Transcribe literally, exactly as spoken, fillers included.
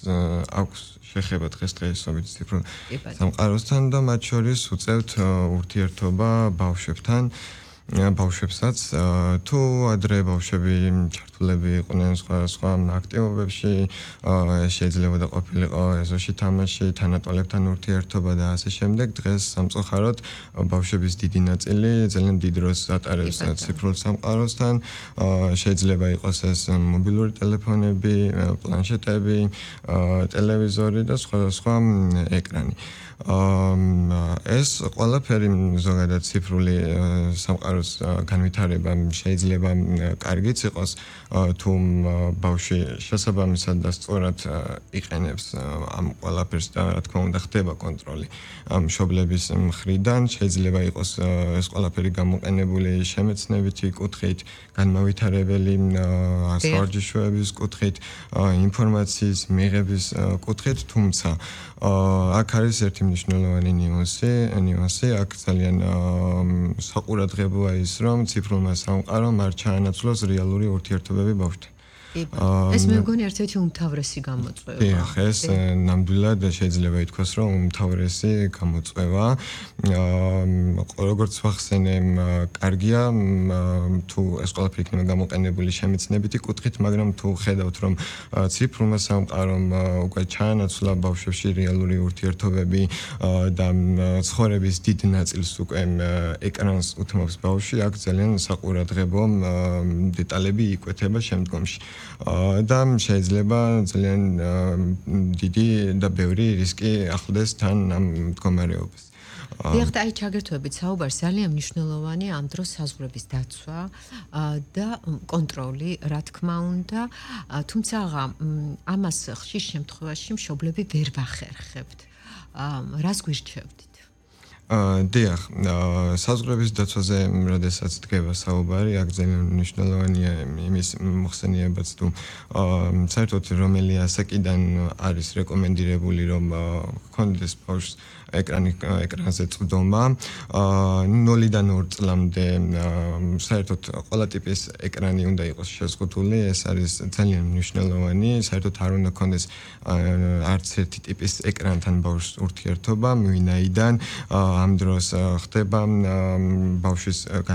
აქვს შეხება დღესდღეობით ციფრულ სამყაროსთან და მათ შორის უწევთ ურთიერთობა ბავშვებთან. ბავშვებსაც თუ ადრე ბავშვები ჩართულები იყვნენ სხვა სხვა აქტივობებში, შეიძლება და ყოფილიყო ეზოში თამაში, თანატოლებთან ურთიერთობა და ასე შემდეგ. დღეს სამწუხაროდ ბავშვების დიდი ნაწილი ძალიან დიდ დროს ატარებს ციფრულ სამყაროსთან. შეიძლება იყოს ეს მობილური ტელეფონები, პლანშეტები, ტელევიზორი და სხვა სხვა ეკრანი. ეს ყველაფერი ზოგადად ციფრული სამყაროს განვითარება შეიძლება კარგიც იყოს თუ ბავშვი შესაბამისად და სწორად იყენებს ამ ყველაფერს და რა თქმა უნდა ხდება კონტროლი მშობლების მხრიდან შეიძლება იყოს ეს ყველაფერი გამოყენებული შემეცნებითი კუთხით, განმავითარებელი ასვარჯიშოების კუთხით, ინფორმაციის მიღების კუთხით, თუმცა აქ არის ერთი მნიშვნელოვანი ნიუანსი, ნიუანსი აქ ძალიან საყურადღებოა ის, რომ ციფრულმა სამყარომ არ ჩაანაცვლოს რეალური ურთიერთობები ბავშვთან. ეს მე მგონი ერთ-ერთი უმთავრესი გამოწვევა. დიახ, ეს ნამდვილად შეიძლება ითქვას, რომ უმთავრესი გამოწვევა. როგორც ვახსენე, კარგია თუ ეს ყველაფერი იქნება გამოყენებული შემეცნებითი კუთხით, მაგრამ თუ ხედავთ, რომ ციფრულმა სამყარომ უკვე ჩაანაცვლა ბავშვებში რეალური ურთიერთობები და ცხოვრების დიდ ნაწილს უკვე ეკრანს უთმობს ბავშვი, აქ ძალიან საყურადღებო დეტალები იკვეთება შემდგომში. და შეიძლება ძალიან დიდი და ბევრი რისკი ახლდეს თან ამ მდგომარეობას. დიახ, და აი ჩაგერთვებით საუბარს ძალიან მნიშვნელოვანია ამ დროს საზღვრების დაცვა და კონტროლი, რა თქმა უნდა, თუმცა ამას ხშირ შემთხვევაში მშობლები ვერ ვახერხებთ. რას გვირჩევდით? დიახ, საზღვრების დაცვაზე, როდესაც დგება საუბარი, აქ ძალიან მნიშვნელოვანია იმის მოხსენიებაც თუ საერთოდ რომელი ასაკიდან არის რეკომენდირებული, რომ ჰქონდეს ბავშვს ეკრანი ეკრანზე წვდომა, ნულიდან ორ წლამდე საერთოდ ყველა ტიპის ეკრანი უნდა იყოს შეზღუდული, ეს არის ძალიან მნიშვნელოვანი, საერთოდ არ უნდა ჰქონდეს არც ერთი ტიპის ეკრანთან ბავშვს ურთიერთობა, ვინაიდან ამ დროს ხდება ბავშვის